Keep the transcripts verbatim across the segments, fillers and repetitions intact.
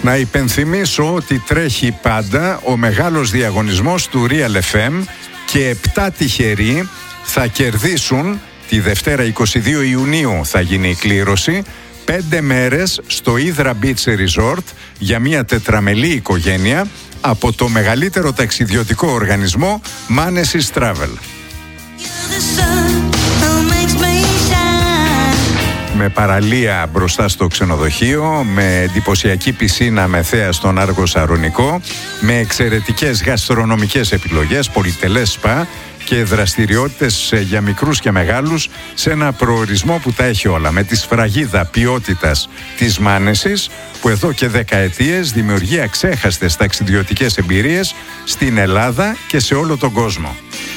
Να υπενθυμίσω ότι τρέχει πάντα ο μεγάλος διαγωνισμός του Real εφ εμ και επτά τυχεροί θα κερδίσουν, τη Δευτέρα εικοστή δεύτερη Ιουνίου θα γίνει η κλήρωση, πέντε μέρες στο Hydra Beach Resort για μια τετραμελή οικογένεια από το μεγαλύτερο ταξιδιωτικό οργανισμό Manesis Travel. Με παραλία μπροστά στο ξενοδοχείο, με εντυπωσιακή πισίνα με θέα στον Άργο Σαρονικό, με εξαιρετικές γαστρονομικές επιλογές, πολυτελές σπα και δραστηριότητες για μικρούς και μεγάλους σε ένα προορισμό που τα έχει όλα, με τη σφραγίδα ποιότητας της Manesis που εδώ και δεκαετίες δημιουργεί αξέχαστες ταξιδιωτικές εμπειρίες στην Ελλάδα και σε όλο τον κόσμο.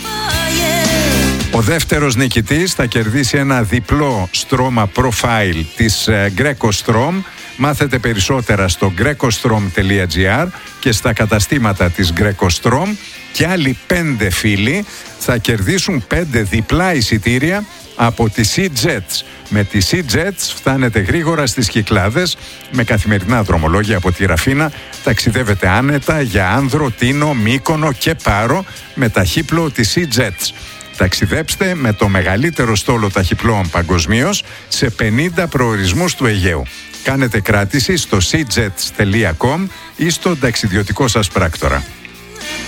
Ο δεύτερος νικητής θα κερδίσει ένα διπλό στρώμα profile της Greco Strom. Μάθετε περισσότερα στο greco-strom τελεία gr και στα καταστήματα της Greco Strom, και άλλοι πέντε φίλοι θα κερδίσουν πέντε διπλά εισιτήρια από τη SeaJets. Με τη SeaJets φτάνετε γρήγορα στις Κυκλάδες, με καθημερινά δρομολόγια από τη Ραφίνα ταξιδεύετε άνετα για Άνδρο, Τίνο, Μύκονο και Πάρο με ταχύπλο της SeaJets. Ταξιδέψτε με το μεγαλύτερο στόλο ταχυπλώων παγκοσμίως σε πενήντα προορισμούς του Αιγαίου. Κάνετε κράτηση στο sea jets τελεία com ή στον ταξιδιωτικό σας πράκτορα.